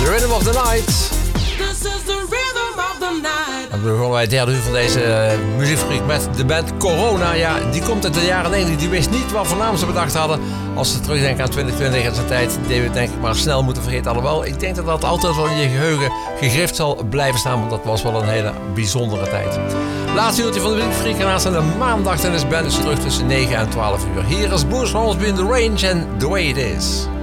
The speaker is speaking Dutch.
Rhythm of the Night. This is the rhythm of the night. En we begonnen bij het derde uur van deze muziekfabriek met de band Corona. Ja, die komt uit de jaren 90. Die wist niet wat voor naam ze bedacht hadden. Als ze terugdenken aan 2020 en zijn tijd, die we denk ik maar snel moeten vergeten. Alhoewel, ik denk dat dat altijd wel in je geheugen gegrift zal blijven staan. Want dat was wel een hele bijzondere tijd. Laatste uurtje van de muziekfabriek. En aan de maandag tijdens band is terug tussen 9 en 12 uur. Hier is Bruce Hornsby in The Range en The Way It Is.